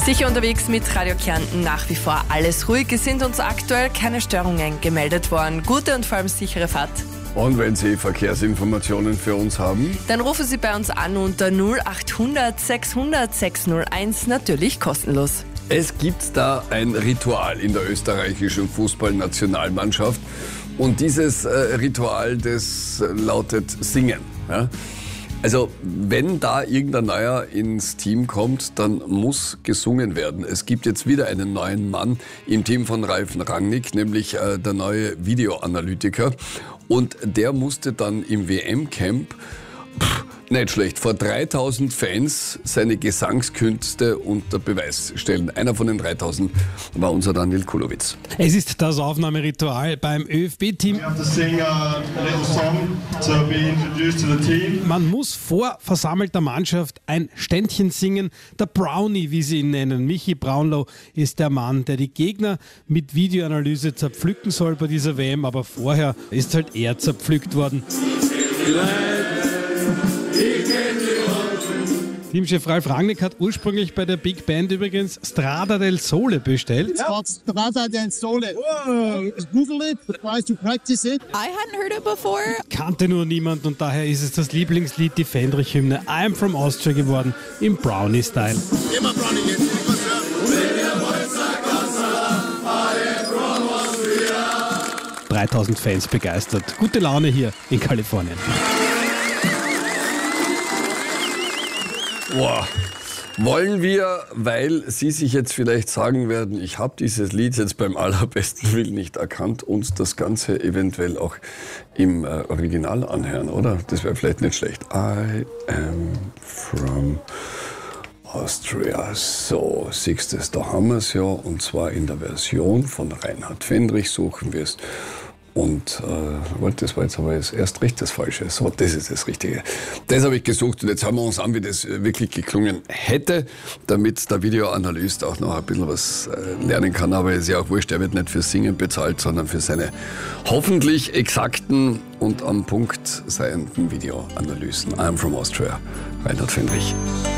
Sicher unterwegs mit Radio Kärnten, nach wie vor alles ruhig. Es sind uns aktuell keine Störungen gemeldet worden. Gute und vor allem sichere Fahrt. Und wenn Sie Verkehrsinformationen für uns haben, dann rufen Sie bei uns an unter 0800 600 601, natürlich kostenlos. es gibt da ein Ritual in der österreichischen Fußballnationalmannschaft. Und dieses Ritual, das lautet Singen. Ja? Also wenn da irgendein Neuer ins Team kommt, dann muss gesungen werden. Es gibt jetzt wieder einen neuen Mann im Team von Ralf Rangnick, nämlich der neue Videoanalytiker. Und der musste dann im WM-Camp, nicht schlecht, vor 3000 Fans seine Gesangskünste unter Beweis stellen. Einer von den 3000 war unser Daniel Kulowitz. Es ist das Aufnahmeritual beim ÖFB-Team. Man muss vor versammelter Mannschaft ein Ständchen singen. Der Brownie, wie sie ihn nennen, Michi Braunlo, ist der Mann, der die Gegner mit Videoanalyse zerpflücken soll bei dieser WM. Aber vorher ist halt er zerpflückt worden. Teamchef Ralf Rangnick hat ursprünglich bei der Big Band übrigens Strada del Sole bestellt. Strada del Sole. Google it, try to practice it. I hadn't heard it before. Kannte nur niemand und daher ist es das Lieblingslied, die Fendrich-Hymne I'm from Austria geworden, im Brownie-Style. Immer Brownie jetzt. 3000 Fans begeistert. Gute Laune hier in Kalifornien. Boah. Wollen wir, weil Sie sich jetzt vielleicht sagen werden, ich habe dieses Lied jetzt beim allerbesten Willen nicht erkannt, uns das Ganze eventuell auch im Original anhören, oder? Das wäre vielleicht nicht schlecht. I am from Austria. So, siehst du, da haben wir es ja. Und zwar in der Version von Reinhard Fendrich suchen wir es. Und das war jetzt aber erst recht das Falsche. So, das ist das Richtige. Das habe ich gesucht und jetzt hören wir uns an, wie das wirklich geklungen hätte, damit der Videoanalyst auch noch ein bisschen was lernen kann. Aber ist ja auch wurscht, er wird nicht fürs Singen bezahlt, sondern für seine hoffentlich exakten und am Punkt seienden Videoanalysen. I'm from Austria, Reinhard Fendrich.